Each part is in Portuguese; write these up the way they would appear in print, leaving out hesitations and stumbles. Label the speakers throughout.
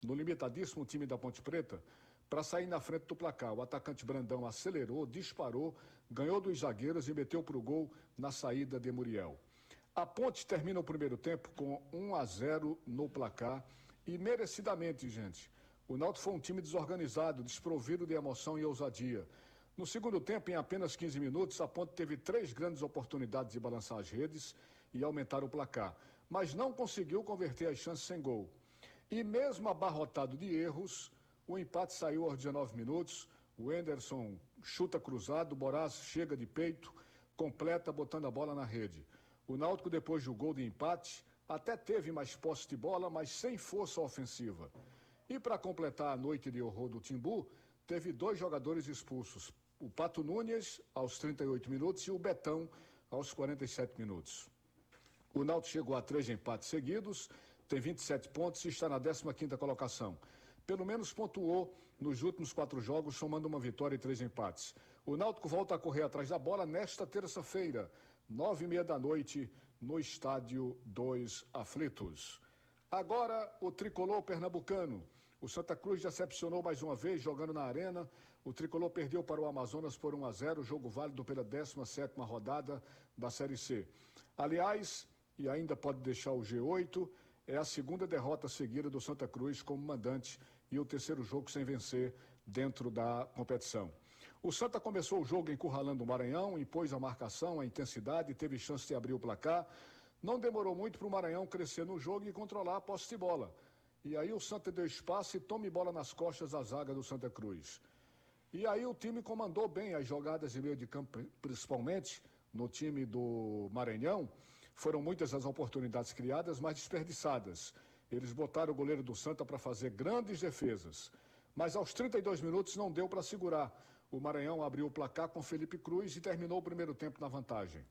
Speaker 1: no limitadíssimo time da Ponte Preta, para sair na frente do placar. O atacante Brandão acelerou, disparou, ganhou dos zagueiros e meteu para o gol na saída de Muriel. A Ponte termina o primeiro tempo com 1-0 no placar e merecidamente, gente. O Náutico foi um time desorganizado, desprovido de emoção e ousadia. No segundo tempo, em apenas 15 minutos, a Ponte teve 3 grandes oportunidades de balançar as redes e aumentar o placar, mas não conseguiu converter as chances sem gol. E mesmo abarrotado de erros, o empate saiu aos 19 minutos. O Henderson chuta cruzado, o Boraz chega de peito, completa botando a bola na rede. O Náutico, depois do gol de empate, até teve mais posse de bola, mas sem força ofensiva. E para completar a noite de horror do Timbu, teve 2 jogadores expulsos. O Pato Nunes, aos 38 minutos, e o Betão, aos 47 minutos. O Náutico chegou a 3 empates seguidos, tem 27 pontos e está na 15ª colocação. Pelo menos pontuou nos últimos 4 jogos, somando uma vitória e 3 empates. O Náutico volta a correr atrás da bola nesta terça-feira, 9h30 da noite, no Estádio 2 Aflitos. Agora, o tricolor pernambucano. O Santa Cruz decepcionou mais uma vez, jogando na Arena. O tricolor perdeu para o Amazonas por 1-0, jogo válido pela 17ª rodada da Série C. Aliás, e ainda pode deixar o G8, é a segunda derrota seguida do Santa Cruz como mandante e o terceiro jogo sem vencer dentro da competição. O Santa começou o jogo encurralando o Maranhão, impôs a marcação, a intensidade, teve chance de abrir o placar. Não demorou muito para o Maranhão crescer no jogo e controlar a posse de bola. E aí o Santa deu espaço e tome bola nas costas da zaga do Santa Cruz. E aí o time comandou bem as jogadas de meio de campo, principalmente no time do Maranhão. Foram muitas as oportunidades criadas, mas desperdiçadas. Eles botaram o goleiro do Santa para fazer grandes defesas. Mas aos 32 minutos não deu para segurar. O Maranhão abriu o placar com Felipe Cruz e terminou o primeiro tempo na vantagem.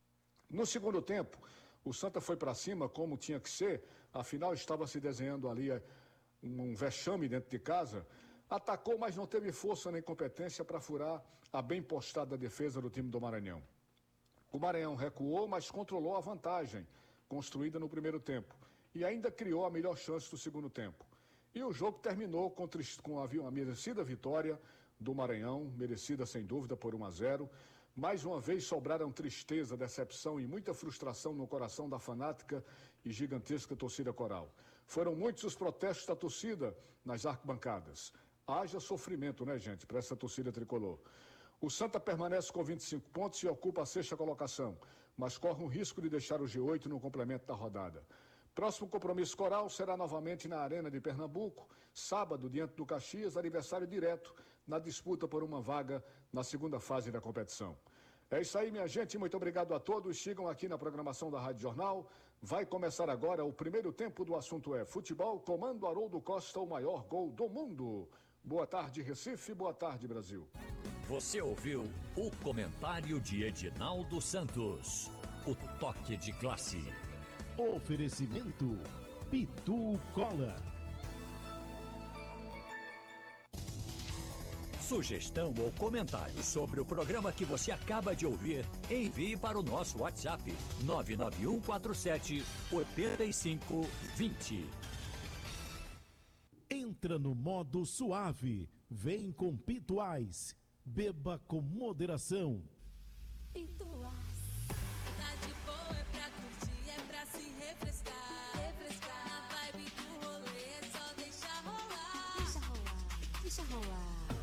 Speaker 1: No segundo tempo, o Santa foi para cima como tinha que ser, afinal estava se desenhando ali um vexame dentro de casa. Atacou, mas não teve força nem competência para furar a bem postada defesa do time do Maranhão. O Maranhão recuou, mas controlou a vantagem construída no primeiro tempo e ainda criou a melhor chance do segundo tempo. E o jogo terminou com uma merecida vitória do Maranhão, merecida sem dúvida por 1-0. Mais uma vez sobraram tristeza, decepção e muita frustração no coração da fanática e gigantesca torcida coral. Foram muitos os protestos da torcida nas arquibancadas. Haja sofrimento, né, gente, para essa torcida tricolor. O Santa permanece com 25 pontos e ocupa a 6ª colocação, mas corre um risco de deixar o G8 no complemento da rodada. Próximo compromisso coral será novamente na Arena de Pernambuco, sábado, diante do Caxias, aniversário direto na disputa por uma vaga na segunda fase da competição. É isso aí, minha gente. Muito obrigado a todos. Sigam aqui na programação da Rádio Jornal. Vai começar agora o primeiro tempo do assunto é futebol. Comando Haroldo Costa, o maior gol do mundo. Boa tarde, Recife. Boa tarde, Brasil.
Speaker 2: Você ouviu o comentário de Edinaldo Santos. O toque de classe.
Speaker 3: Oferecimento Pitu Cola.
Speaker 2: Sugestão ou comentário sobre o programa que você acaba de ouvir, envie para o nosso WhatsApp 99147-8520.
Speaker 3: Entra no modo suave. Vem com Pituais. Beba com moderação.
Speaker 4: Pituais. Tá de boa, é pra curtir, é pra se refrescar. Refrescar. Na vibe do rolê, é só deixa rolar. Deixa rolar, deixa rolar.